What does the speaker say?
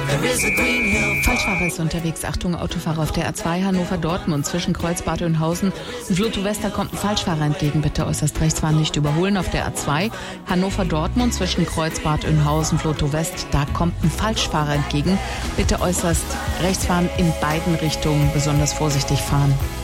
Falschfahrer ist unterwegs. Achtung, Autofahrer auf der A2 Hannover-Dortmund zwischen Kreuz-Bad Oeynhausen und Vlotho-West. Da kommt ein Falschfahrer entgegen. Bitte äußerst rechts fahren, nicht überholen. Auf der A2 Hannover-Dortmund zwischen Kreuz-Bad Oeynhausen, Vlotho-West. Da kommt ein Falschfahrer entgegen. Bitte äußerst rechts fahren, in beiden Richtungen besonders vorsichtig fahren.